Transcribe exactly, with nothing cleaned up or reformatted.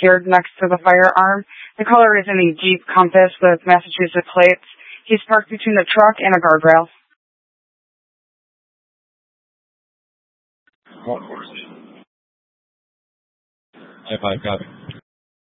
secured next to the firearm. The color is in a Jeep Compass with Massachusetts plates. He's parked between the truck and a guardrail. One four. five five, copy.